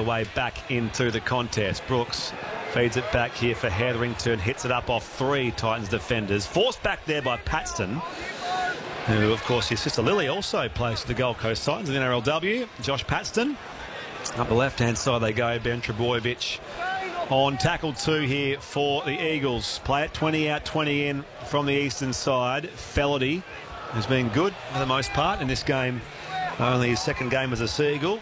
a way back into the contest. Brooks feeds it back here for Hetherington, hits it up off 3 Titans defenders. Forced back there by Paxton, who, of course, his sister Lily also plays for the Gold Coast Titans in the NRLW. Josh Paxton. Up the left-hand side they go. Ben Trebojevic on tackle 2 here for the Eagles. Play it 20 out, 20 in from the eastern side. Felity has been good for the most part in this game. Only his second game as a Seagull.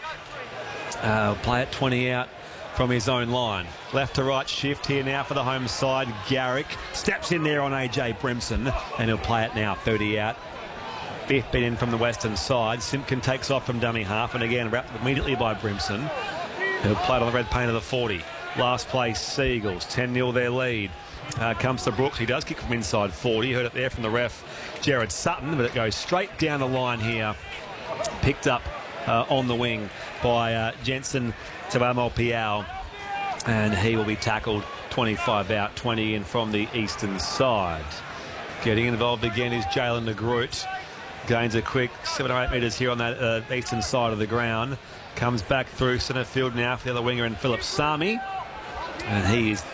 Play it 20 out from his own line. Left to right shift here now for the home side. Garrick steps in there on AJ Brimson, and he'll play it now 30 out. 5th bit in from the western side. Simpkin takes off from dummy half, and again wrapped immediately by Brimson. He'll play it on the red paint of the 40. Last place Seagulls, 10-0 their lead. Comes to Brooks. He does kick from inside 40. Heard it there from the ref, Jared Sutton, but it goes straight down the line here. Picked up on the wing by Jensen Tabamopiao, and he will be tackled 25 out, 20 in from the eastern side. Getting involved again is Jalen DeGroot. Gains a quick 7 or 8 metres here on that eastern side of the ground. Comes back through centre field now for the other winger in Philip Sami, and he is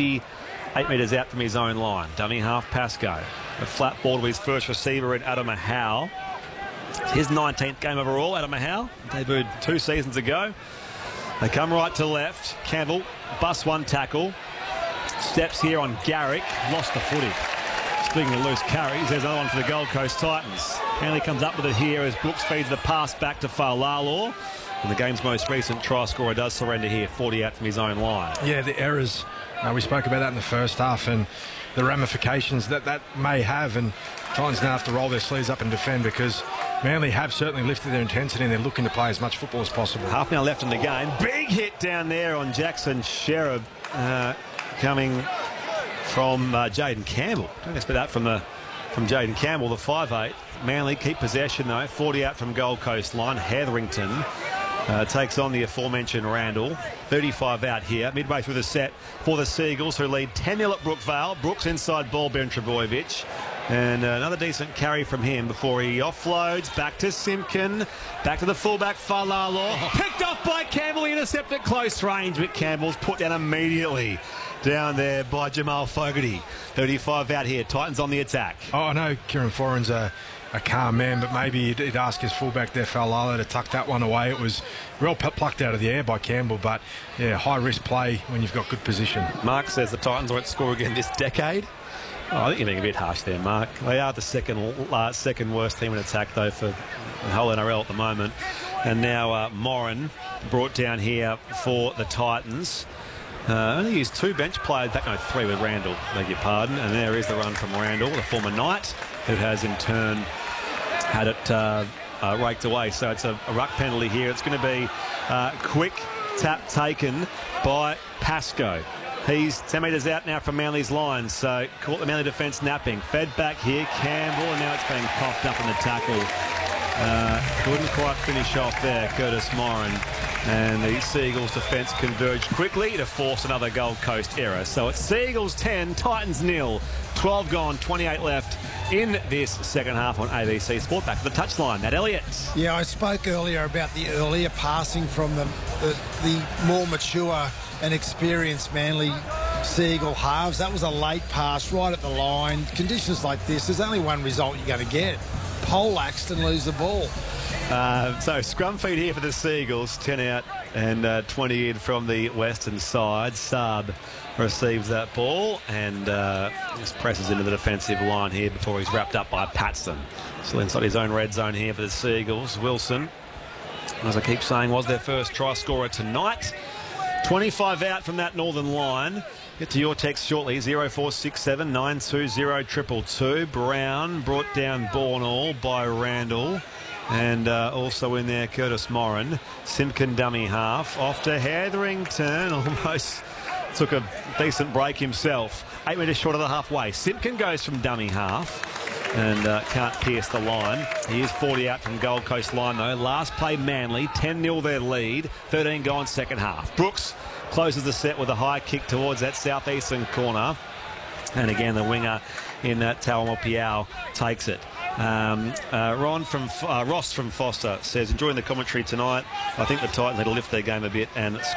38 metres out from his own line. Dummy half Pascoe. A flat ball to his first receiver in Adam Howe. His 19th game overall, Adam Howe. Debuted 2 seasons ago. They come right to left. Campbell busts 1 tackle. Steps here on Garrick. Lost the footy. Speaking of loose carries, there's another one for the Gold Coast Titans. Hanley comes up with it here as Brooks feeds the pass back to Falalor. And the game's most recent try scorer does surrender here, 40 out from his own line. Yeah, the errors. We spoke about that in the first half, and the ramifications that may have. And Titans now have to roll their sleeves up and defend, because Manly have certainly lifted their intensity and they're looking to play as much football as possible. Half an hour left in the game. Big hit down there on Jackson Sherrod, coming from Jaden Campbell. Don't expect that from Jaden Campbell, the 5'8". Manly keep possession though, 40 out from Gold Coast line. Hetherington takes on the aforementioned Randall. 35 out here, midway through the set for the Seagulls, who lead 10-0 at Brookvale. Brooks inside ball, Ben Trebojevic. And another decent carry from him before he offloads. Back to Simpkin. Back to the fullback, Falalor. Picked off by Campbell. Intercepted close range, but Campbell's put down immediately down there by Jamal Fogarty. 35 out here. Titans on the attack. Oh, I know Kieran Foran's a calm man, but maybe he'd ask his fullback there, Falalor, to tuck that one away. It was well plucked out of the air by Campbell, but yeah, high-risk play when you've got good position. Mark says the Titans won't score again this decade. Oh, I think you're being a bit harsh there, Mark. They are the second worst team in attack, though, for the whole NRL at the moment. And now Moran brought down here for the Titans. Only used 2 bench players, back no 3 with Randall, beg your pardon. And there is the run from Randall, the former Knight, who has in turn had it raked away. So it's a ruck penalty here. It's going to be quick tap taken by Pascoe. He's 10 metres out now from Manly's line, so caught the Manly defence napping. Fed back here, Campbell, and now it's being coughed up in the tackle. Couldn't quite finish off there, Curtis Moran. And the Seagulls defence converged quickly to force another Gold Coast error. So it's Seagulls 10, Titans 0. 12 gone, 28 left in this second half on ABC Sport. Back to the touchline, Matt Elliott. Yeah, I spoke earlier about the earlier passing from the more mature and experienced Manly Seagull halves. That was a late pass right at the line. Conditions like this, there's only one result you're going to get. Poleaxed and lose the ball. So scrum feed here for the Seagulls, 10 out and 20 in from the western side. Saab receives that ball and just presses into the defensive line here before he's wrapped up by Paxton. Still inside his own red zone here for the Seagulls. Wilson, as I keep saying, was their first try scorer tonight. 25 out from that northern line. Get to your text shortly, 0467 920 222. Brown brought down ball and all by Randall. And also in there, Curtis Moran. Simpkin dummy half. Off to Hetherington. Almost took a decent break himself. 8 metres short of the halfway. Simpkin goes from dummy half and can't pierce the line. He is 40 out from Gold Coast line, though. Last play Manly, 10-0 their lead. 13 gone second half. Brooks closes the set with a high kick towards that southeastern corner. And again, the winger in Tawamopiao takes it. Ross from Foster says, enjoying the commentary tonight. I think the Titans need to lift their game a bit and